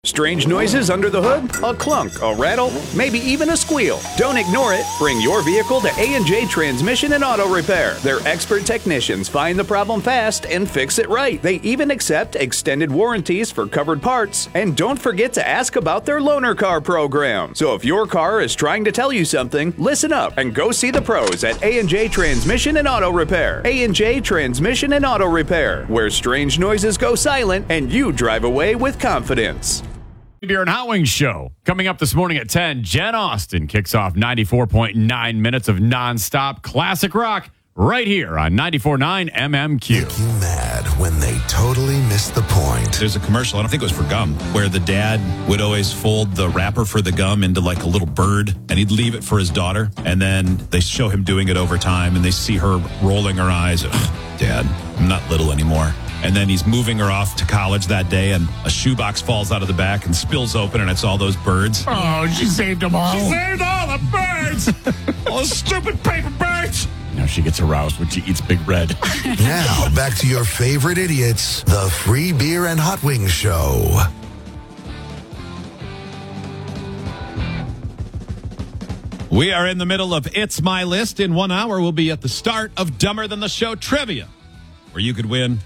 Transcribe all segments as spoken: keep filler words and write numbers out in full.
Strange noises under the hood? A clunk, a rattle, maybe even a squeal. Don't ignore it. Bring your vehicle to A and J Transmission and Auto Repair. Their expert technicians find the problem fast and fix it right. They even accept extended warranties for covered parts. And don't forget to ask about their loaner car program. So if your car is trying to tell you something, listen up and go see the pros at A and J Transmission and Auto Repair. A and J Transmission and Auto Repair, where strange noises go silent and you drive away with confidence. Beer and Hot Wings show coming up this morning at ten. Jen Austen kicks off ninety-four point nine minutes of nonstop classic rock right here on ninety-four point nine M M Q. Make you mad when they totally miss the point. There's a commercial, I don't think it was for gum, where the dad would always fold the wrapper for the gum into like a little bird, and he'd leave it for his daughter, and then they show him doing it over time, and they see her rolling her eyes. Ugh, Dad, I'm not little anymore. And then he's moving her off to college that day, and a shoebox falls out of the back and spills open, and it's all those birds. Oh, she saved them all. She saved all the birds! All the stupid paper birds! Now she gets aroused when she eats Big Red. Now, back to your favorite idiots, the Free Beer and Hot Wings show. We are in the middle of It's My List. In one hour, we'll be at the start of Dumber Than the Show Trivia, where you could win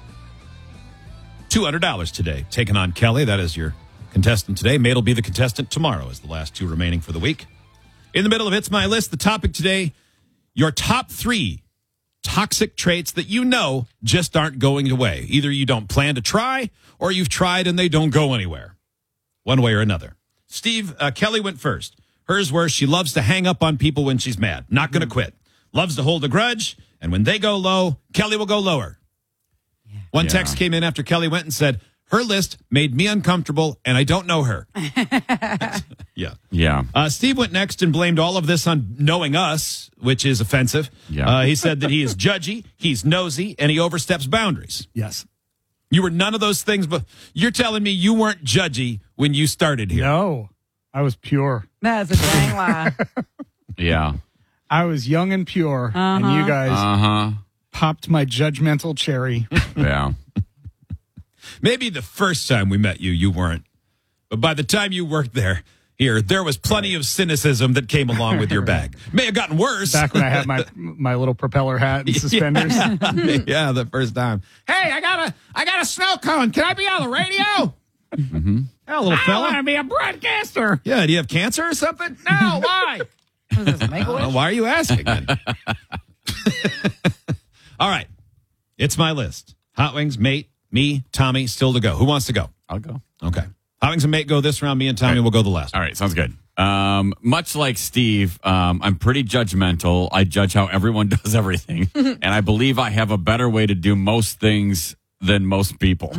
two hundred dollars today. Taking on Kelly, that is your contestant today. Mate will be the contestant tomorrow as the last two remaining for the week. In the middle of It's My List, the topic today, your top three toxic traits that you know just aren't going away. Either you don't plan to try, or you've tried and they don't go anywhere. One way or another. Steve, uh, Kelly went first. Hers were she loves to hang up on people when she's mad. Not going to quit. Loves to hold a grudge, and when they go low, Kelly will go lower. One Yeah. text came in after Kelly went and said, her list made me uncomfortable, and I don't know her. yeah. Yeah. Uh, Steve went next and blamed all of this on knowing us, which is offensive. Yeah. Uh, he said that he is judgy, he's nosy, and he oversteps boundaries. Yes. You were none of those things, but you're telling me you weren't judgy when you started here. No, I was pure. That's a dang lie. Yeah. I was young and pure, and you guys Uh-huh. popped my judgmental cherry. Yeah. Maybe the first time we met you, you weren't. But by the time you worked there, here, there was plenty of cynicism that came along with your bag. May have gotten worse. Back when I had my my little propeller hat and suspenders. yeah, the first time. Hey, I got a I got a snow cone. Can I be on the radio? mm-hmm. Yeah, little I fella. want to be a broadcaster. Yeah, do you have cancer or something? No, why? What is this, Make-A-Wish? Well, why are you asking? Then? All right, it's my list. Hot Wings, Mate, me, Tommy, still to go. Who wants to go? I'll go. Okay. Hot Wings and Mate go this round. Me and Tommy will go the last. All right, sounds good. Um, much like Steve, um, I'm pretty judgmental. I judge how everyone does everything. And I believe I have a better way to do most things than most people.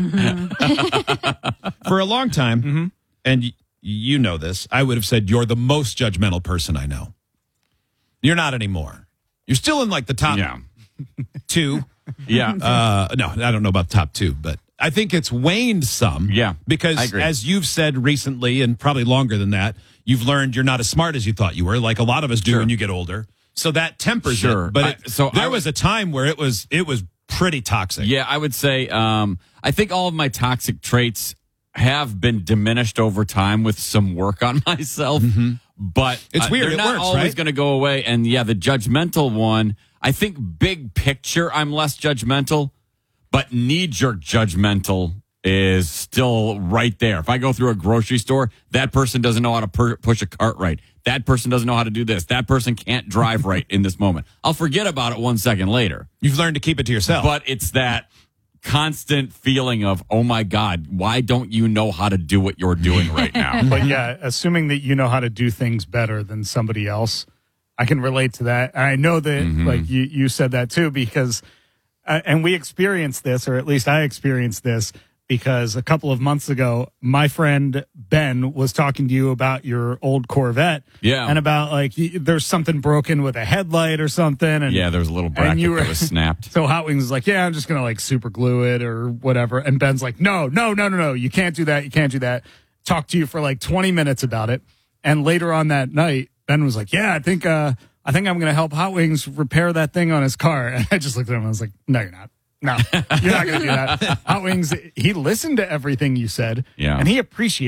For a long time, Mm-hmm. and y- you know this, I would have said you're the most judgmental person I know. You're not anymore. You're still in like the top Yeah. two. Yeah. Uh, no, I don't know about top two, but I think it's waned some. Yeah, I Because agree. as you've said recently, and probably longer than that, you've learned you're not as smart as you thought you were, like a lot of us do Sure. when you get older. So that tempers Sure. it. But I- it, so there I was a time where it was it was pretty toxic. Yeah, I would say um, I think all of my toxic traits have been diminished over time with some work on myself. But It's uh, weird. They're It not works, always right? going to go away. And yeah, the judgmental one, I think big picture, I'm less judgmental, but knee-jerk judgmental is still right there. If I go through a grocery store, that person doesn't know how to per- push a cart right. That person doesn't know how to do this. That person can't drive right in this moment. I'll forget about it one second later. You've learned to keep it to yourself. But it's that constant feeling of, oh my God, why don't you know how to do what you're doing right now? But yeah, assuming that you know how to do things better than somebody else, I can relate to that. And I know that, like you, you said that too, because, uh, and we experienced this, or at least I experienced this, because a couple of months ago, my friend Ben was talking to you about your old Corvette. Yeah. And about like, y- there's something broken with a headlight or something. And Yeah, there was a little bracket you were- that was snapped. So Hot Wings was like, yeah, I'm just going to like super glue it or whatever. And Ben's like, no, no, no, no, no. You can't do that. You can't do that. Talked to you for like twenty minutes about it. And later on that night, Ben was like, yeah, I think, uh, I think I'm going to help Hot Wings repair that thing on his car. And I just looked at him and I was like, no, you're not. No, you're not going to do that. Hot Wings, he listened to everything you said. Yeah. And he appreciated